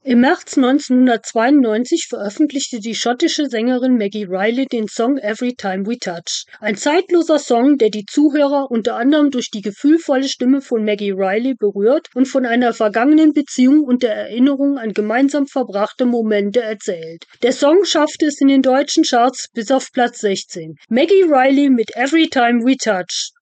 Im März 1992 veröffentlichte die schottische Sängerin Maggie Reilly den Song "Every Time We Touch". Ein zeitloser Song, der die Zuhörer unter anderem durch die gefühlvolle Stimme von Maggie Reilly berührt und von einer vergangenen Beziehung und der Erinnerung an gemeinsam verbrachte Momente erzählt. Der Song schaffte es in den deutschen Charts bis auf Platz 16. Maggie Reilly mit "Every Time We Touch".